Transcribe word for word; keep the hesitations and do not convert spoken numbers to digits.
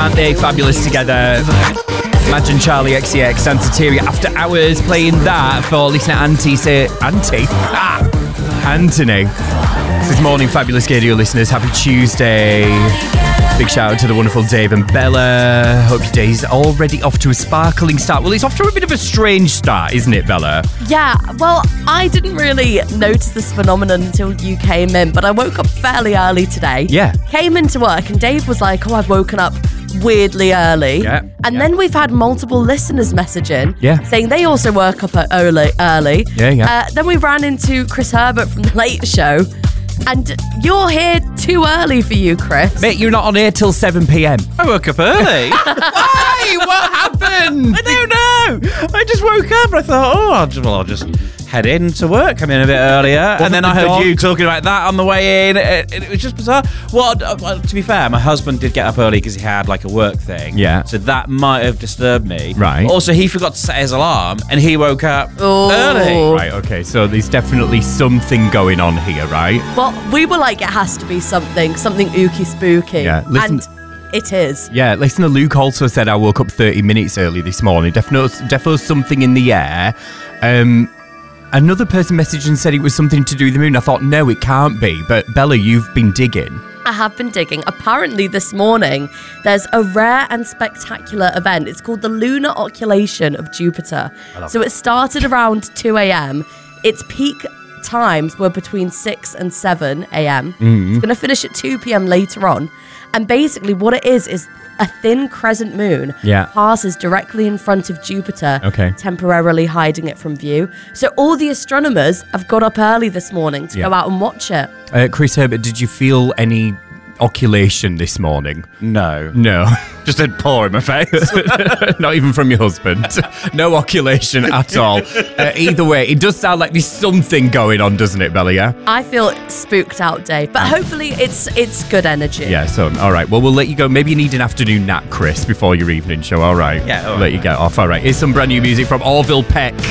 aren't they fabulous together? Imagine Charlie X C X and Sateria After Hours playing that for listener Auntie say Auntie ah, Anthony. This is Morning Fabulous Radio listeners. Happy Tuesday. Big shout out to the wonderful Dave and Bella. Hope your day's already off to a sparkling start. Well, it's off to a bit of a strange start, isn't it, Bella? Yeah, well, I didn't really notice this phenomenon until you came in, but I woke up fairly early today. Yeah. Came into work and Dave was like, oh, I've woken up weirdly early. Yeah. And yeah. then we've had multiple listeners message in yeah. saying they also woke up early. early. Yeah, yeah. Uh, then we ran into Chris Herbert from The Late Show. And you're here too early for you, Chris. Mate, you're not on air till seven p.m. I woke up early. Why? What happened? I don't know. I just woke up and I thought, oh, I'll just, well, I'll just head in to work. Come in a bit earlier. Wasn't and then I the heard dog- you talking about that on the way in. It, it, it was just bizarre. Well, uh, well, to be fair, my husband did get up early because he had like a work thing. Yeah. So that might have disturbed me. Right. Also, he forgot to set his alarm and he woke up Oh. early. Right, okay, so there's definitely something going on here, right? Well, we were like, it has to be something, something ooky spooky. Yeah, listen- and it is. Yeah, listener Luke also said I woke up thirty minutes early this morning. Definitely, definitely something in the air. Um, another person messaged and said it was something to do with the moon. I thought, no, it can't be. But Bella, you've been digging. I have been digging. Apparently this morning, there's a rare and spectacular event. It's called the Lunar Occultation of Jupiter. So it started around two a.m. Its peak times were between six and seven a.m. Mm-hmm. It's going to finish at two p.m. later on. And basically what it is is a thin crescent moon Yeah. passes directly in front of Jupiter, Okay. temporarily hiding it from view. So all the astronomers have got up early this morning to Yeah. go out and watch it. Uh, Chris Herbert, did you feel any occultation this morning? No. No. Just a paw in my face. Not even from your husband. No occulation at all. Uh, either way, it does sound like there's something going on, doesn't it, Bella, yeah? I feel spooked out, Dave, but hopefully it's it's good energy. Yeah, so, all right. Well, we'll let you go. Maybe you need an afternoon nap, Chris, before your evening show. All right. Yeah, all Let right. you get off. All right. Here's some brand new music from Orville Peck.